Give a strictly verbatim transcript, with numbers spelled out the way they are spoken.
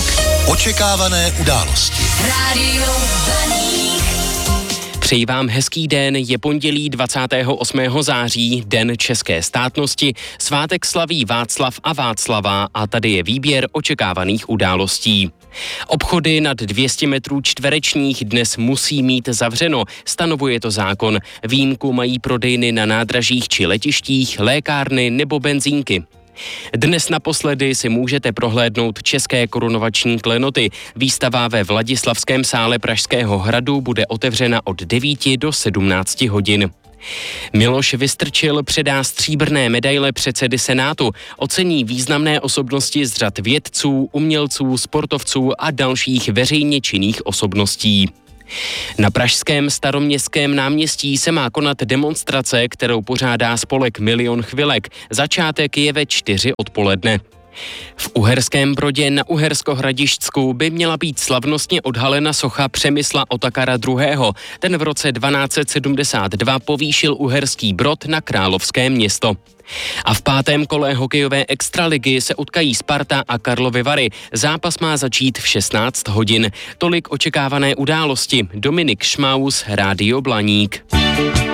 Očekávané události. Rádio Blaník. Přeji vám hezký den, je pondělí dvacátého osmého září, den české státnosti, svátek slaví Václav a Václava a tady je výběr očekávaných událostí. Obchody nad dvě stě metrů čtverečních dnes musí mít zavřeno, stanovuje to zákon. Výjimku mají prodejny na nádražích či letištích, lékárny nebo benzínky. Dnes naposledy si můžete prohlédnout české korunovační klenoty. Výstava ve Vladislavském sále Pražského hradu bude otevřena od devíti do sedmnácti hodin. Miloš Vystrčil předá stříbrné medaile předsedy Senátu, ocení významné osobnosti z řad vědců, umělců, sportovců a dalších veřejně činných osobností. Na pražském Staroměstském náměstí se má konat demonstrace, kterou pořádá spolek Milion chvilek. Začátek je ve čtyři odpoledne. V Uherském Brodě na Uhersko-Hradišťsku by měla být slavnostně odhalena socha Přemysla Otakara druhého. Ten v roce dvanáct set sedmdesát dva povýšil Uherský Brod na královské město. A v pátém kole hokejové extraligy se utkají Sparta a Karlovy Vary. Zápas má začít v šestnáct hodin. Tolik očekávané události. Dominik Šmaus, Rádio Blaník.